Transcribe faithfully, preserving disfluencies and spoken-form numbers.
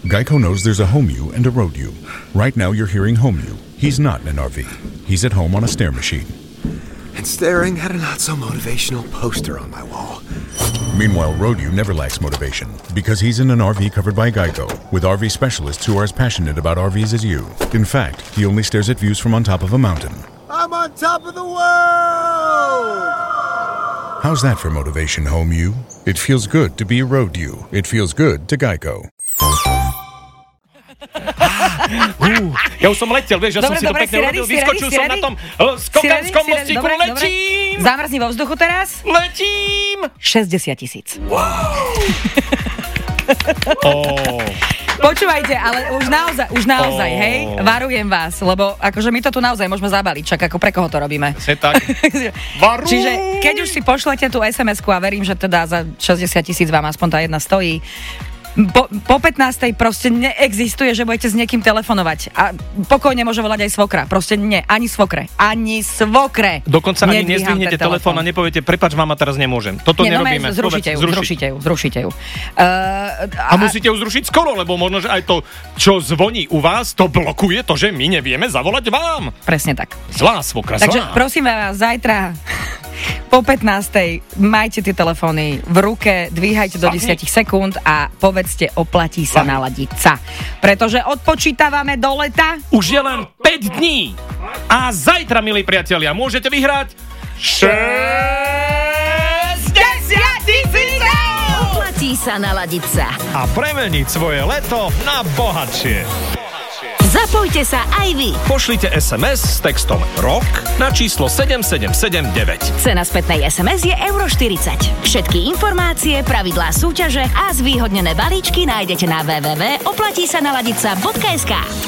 Geico knows there's a home you and a road you. Right now you're hearing home you. He's not in an R V. He's at home on a stair machine. And staring at a not-so-motivational poster on my wall. Meanwhile, road you never lacks motivation because he's in an R V covered by Geico with R V specialists who are as passionate about R Vs as you. In fact, he only stares at views from on top of a mountain. I'm on top of the world! How's that for motivation, home you? It feels good to be a road you. It feels good to Geico. Uh, ja už som letel, vieš, ja dobre, som si dobre, to pekne ready, urobil, vyskočil som na tom uh, skokanskom mostíku, letím! Zamrzni vo vzduchu teraz. Letím! šesťdesiat tisíc. Wow. oh. Počúvajte, ale už naozaj, už naozaj, Oh. hej, varujem vás, lebo akože my to tu naozaj môžeme zabaliť, čak ako pre koho to robíme. Se tak. Varuj! Čiže keď už si pošlete tú es em esku a verím, že teda za šesťdesiat tisíc vám aspoň tá jedna stojí, Po, po pätnástej proste neexistuje, že budete s niekým telefonovať. A pokojne môže volať aj svokra. Proste nie, ani svokre. Ani svokre. Dokonca ani Nedvíham nezdvihnete ten telefón a nepoviete, prepáč, mama, teraz nemôžem. Toto nie, nerobíme. No, zrušite ju, zrušite ju, zrušite ju. Uh, a, a musíte ju zrušiť skoro, lebo možno, že aj to, čo zvoní u vás, to blokuje to, že my nevieme zavolať vám. Presne tak. Zlá svokra, Takže zlá. prosím vás, zajtra po pätnástej majte tie telefóny v ruke, dvíhajte do desať sekúnd a povedzte, oplatí sa naladiť sa. Pretože odpočítavame do leta. Už je len päť dní. A zajtra, milí priatelia, môžete vyhrať šesťdesiat tisíc eur! Oplatí sa naladiť sa. A premeniť svoje leto na bohatšie. Zapojte sa aj vy. Pošlite es em es s textom ROK na číslo sedem sedem sedem deväť. Cena spätnej es em es je euro štyridsať. Všetky informácie, pravidlá súťaže a zvýhodnené balíčky nájdete na w w w bodka oplatí sa naladiť sa bodka es ká.